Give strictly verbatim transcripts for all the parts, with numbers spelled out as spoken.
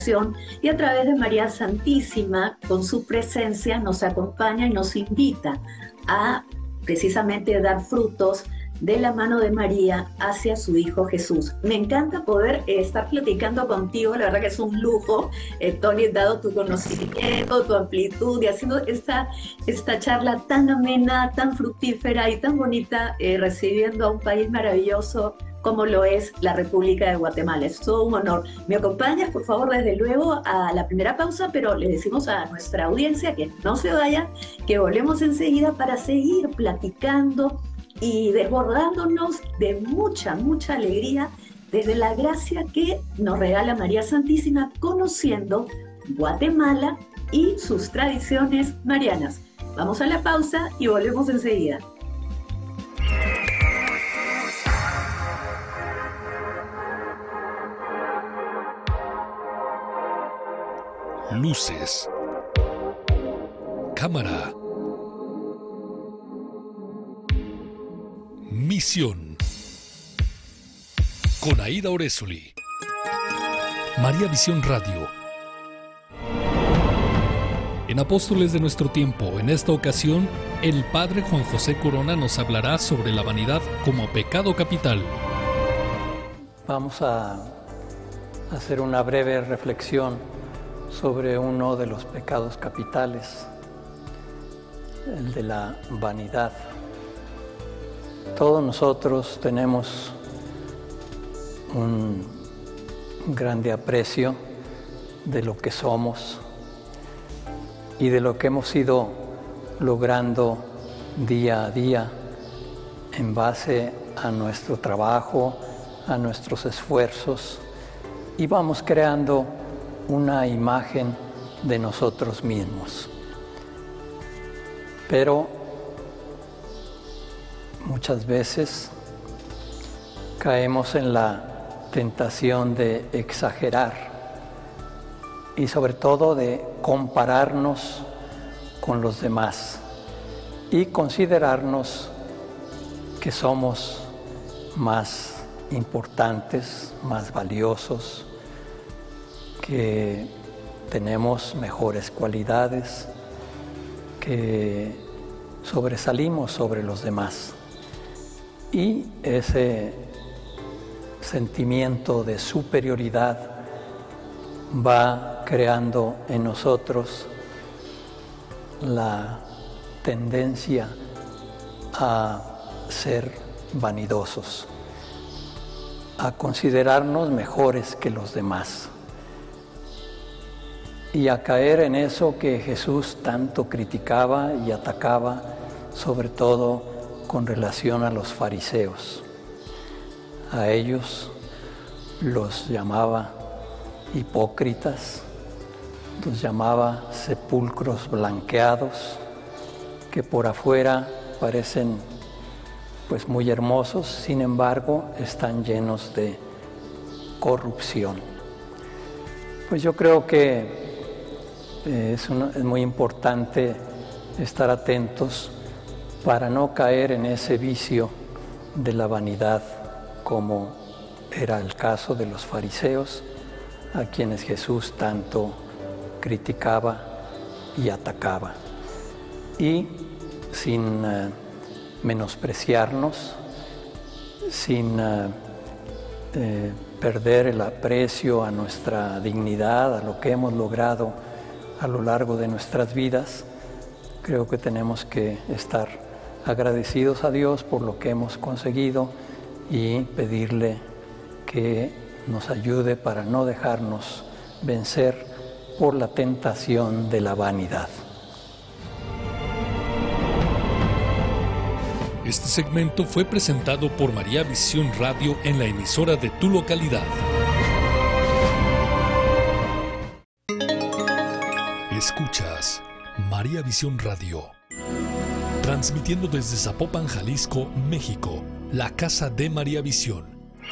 y a través de María Santísima, con su presencia, nos acompaña y nos invita a precisamente dar frutos de la mano de María hacia su Hijo Jesús. Me encanta poder eh, estar platicando contigo, la verdad que es un lujo, eh, Tony, dado tu conocimiento, tu amplitud y haciendo esta, esta charla tan amena, tan fructífera y tan bonita, eh, recibiendo a un país maravilloso como lo es la República de Guatemala. Es todo un honor. ¿Me acompañas, por favor, desde luego a la primera pausa? Pero le decimos a nuestra audiencia que no se vaya, que volvemos enseguida para seguir platicando y desbordándonos de mucha, mucha alegría desde la gracia que nos regala María Santísima, conociendo Guatemala y sus tradiciones marianas. Vamos a la pausa y volvemos enseguida. Luces, cámara, misión. Con Aida Orezoli. María Visión Radio. En Apóstoles de nuestro tiempo, en esta ocasión, el padre Juan José Corona nos hablará sobre la vanidad como pecado capital. Vamos a hacer una breve reflexión sobre uno de los pecados capitales, el de la vanidad. Todos nosotros tenemos un grande aprecio de lo que somos y de lo que hemos ido logrando día a día en base a nuestro trabajo, a nuestros esfuerzos, y vamos creando una imagen de nosotros mismos. Pero muchas veces caemos en la tentación de exagerar y sobre todo de compararnos con los demás y considerarnos que somos más importantes, más valiosos, que tenemos mejores cualidades, que sobresalimos sobre los demás. Y ese sentimiento de superioridad va creando en nosotros la tendencia a ser vanidosos, a considerarnos mejores que los demás y a caer en eso que Jesús tanto criticaba y atacaba, sobre todo con relación a los fariseos. A ellos los llamaba hipócritas, los llamaba sepulcros blanqueados, que por afuera parecen pues muy hermosos, sin embargo están llenos de corrupción. Pues yo creo que eh, es, una, es muy importante estar atentos para no caer en ese vicio de la vanidad, como era el caso de los fariseos, a quienes Jesús tanto criticaba y atacaba. Y sin uh, menospreciarnos, sin uh, eh, perder el aprecio a nuestra dignidad, a lo que hemos logrado a lo largo de nuestras vidas, creo que tenemos que estar agradecidos a Dios por lo que hemos conseguido y pedirle que nos ayude para no dejarnos vencer por la tentación de la vanidad. Este segmento fue presentado por María Visión Radio en la emisora de tu localidad. Escuchas María Visión Radio, transmitiendo desde Zapopan, Jalisco, México, la casa de María Visión.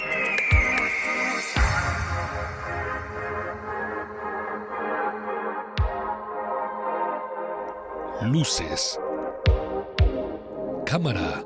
Luces, cámara,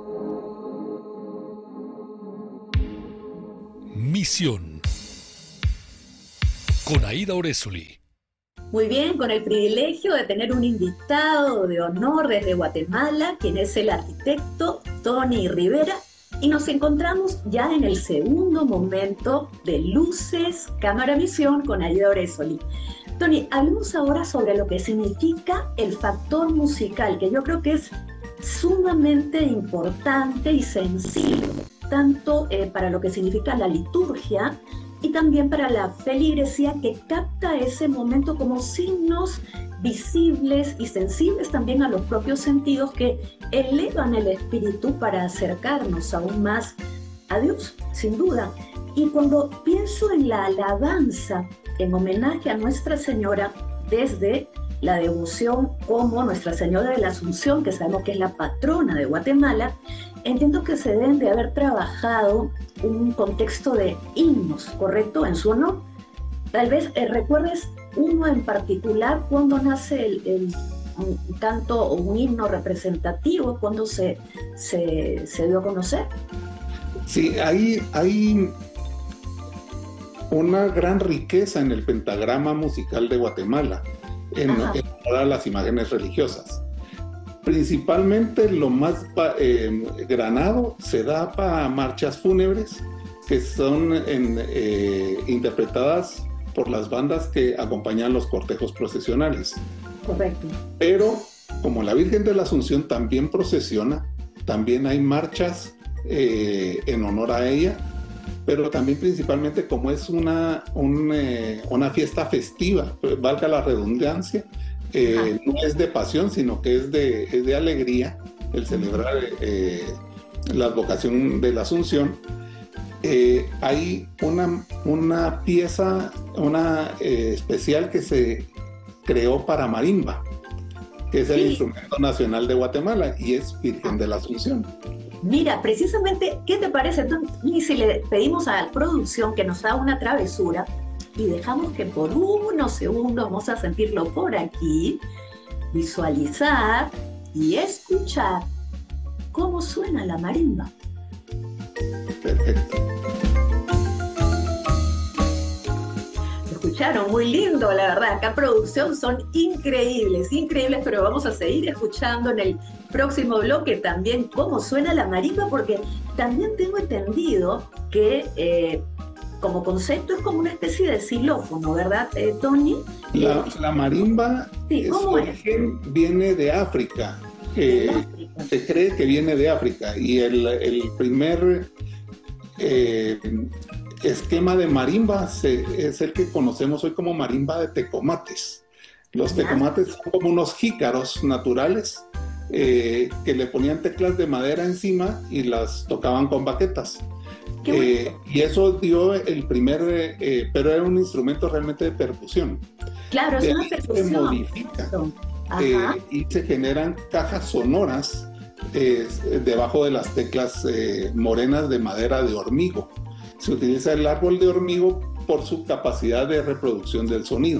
misión. con Aida Orezuli. Muy bien, con el privilegio de tener un invitado de honor desde Guatemala, quien es el arquitecto Tony Rivera, y nos encontramos ya en el segundo momento de Luces, Cámara, Visión con Aida Orezuli. Tony, hablemos ahora sobre lo que significa el factor musical, que yo creo que es sumamente importante y sensible, tanto eh, para lo que significa la liturgia y también para la feligresía, que capta ese momento como signos visibles y sensibles también a los propios sentidos que elevan el espíritu para acercarnos aún más a Dios, sin duda. Y cuando pienso en la alabanza en homenaje a Nuestra Señora, desde la devoción como Nuestra Señora de la Asunción, que sabemos que es la patrona de Guatemala, entiendo que se deben de haber trabajado un contexto de himnos, ¿correcto?, en su honor. Tal vez eh, recuerdes uno en particular, cuando nace el, el un canto o un himno representativo, cuando se, se, se dio a conocer. Sí, hay, hay una gran riqueza en el pentagrama musical de Guatemala, en, en honor a las imágenes religiosas. Principalmente lo más eh, granado se da para marchas fúnebres, que son en, eh, interpretadas por las bandas que acompañan los cortejos procesionales. Correcto. Pero como la Virgen de la Asunción también procesiona, también hay marchas eh, en honor a ella, pero también principalmente como es una, un, eh, una fiesta festiva, valga la redundancia, eh, no es de pasión, sino que es de, es de alegría el celebrar eh, la advocación de la Asunción. Eh, hay una, una pieza una, eh, especial que se creó para marimba, que es el sí. instrumento nacional de Guatemala, y es Virgen de la Asunción. Mira, precisamente, ¿qué te parece? Entonces, y si le pedimos a la producción que nos haga una travesura y dejamos que por unos segundos vamos a sentirlo por aquí, visualizar y escuchar cómo suena la marimba. Perfecto. Escucharon, muy lindo, la verdad. Acá producción son increíbles, increíbles, pero vamos a seguir escuchando en el próximo bloque también cómo suena la marimba, porque también tengo entendido que eh, como concepto es como una especie de xilófono, ¿verdad, eh, Tony? La, la marimba, sí, su origen viene de África. Eh, África. Se cree que viene de África, y el, el primer eh, esquema de marimba se, es el que conocemos hoy como marimba de tecomates. Los tecomates son como unos jícaros naturales eh, que le ponían teclas de madera encima y las tocaban con baquetas. Eh, y eso dio el primer, eh, pero era un instrumento realmente de percusión. Claro, es de una percusión. Se modifica eh, y se generan cajas sonoras eh, debajo de las teclas eh, morenas de madera de hormigo. Se utiliza el árbol de hormigo por su capacidad de reproducción del sonido.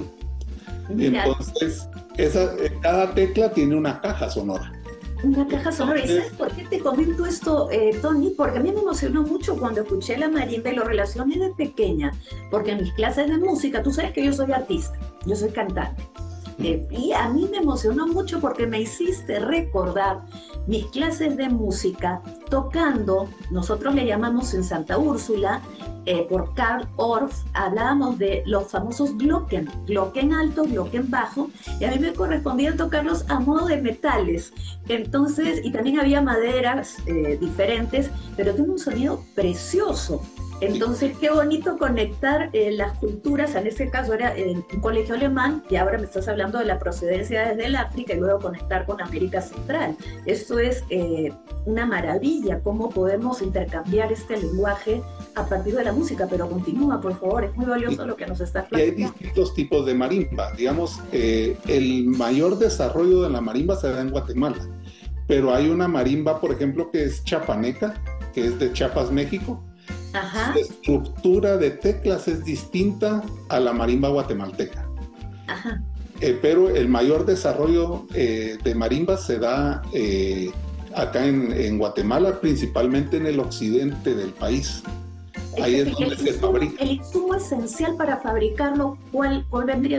Mira. Entonces, esa, cada tecla tiene una caja sonora. Una caja sonora. ¿Y sabes por qué te comento esto, eh, Tony? Porque a mí me emocionó mucho cuando escuché la marimba y lo relacioné de pequeña, porque en mis clases de música, tú sabes que yo soy artista, yo soy cantante, eh, y a mí me emocionó mucho porque me hiciste recordar mis clases de música tocando, nosotros le llamamos en Santa Úrsula, eh, por Karl Orff, hablábamos de los famosos Glocken, Glocken alto, Glocken bajo, y a mí me correspondía tocarlos a modo de metales. Entonces, y también había maderas eh, diferentes, pero tiene un sonido precioso. Entonces, qué bonito conectar eh, las culturas, en este caso era en un colegio alemán, y ahora me estás hablando de la procedencia desde el África, y luego conectar con América Central. Esto es eh, una maravilla, cómo podemos intercambiar este lenguaje a partir de la música, pero continúa, por favor, es muy valioso lo que nos estás platicando. Y hay distintos tipos de marimba, digamos, eh, el mayor desarrollo de la marimba se da en Guatemala, pero hay una marimba, por ejemplo, que es chapaneca, que es de Chiapas, México. Ajá. Su estructura de teclas es distinta a la marimba guatemalteca. Ajá. Eh, pero el mayor desarrollo eh, de marimba se da eh, acá en, en Guatemala, principalmente en el occidente del país. ahí es es donde el se insumo, fabrica. el insumo esencial para fabricarlo, ¿cuál, cuál vendría